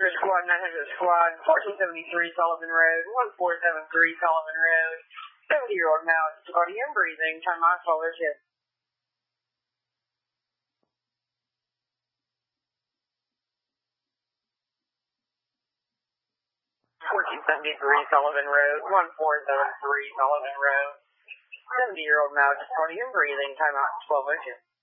Squad, 900 Squad, 1473 Sullivan Road, 1473 Sullivan Road. 70-year-old male, difficulty in breathing, time on 12:02. 1473 Sullivan Road, 1473 Sullivan Road. 70-year-old male, difficulty in breathing, time out 12:02.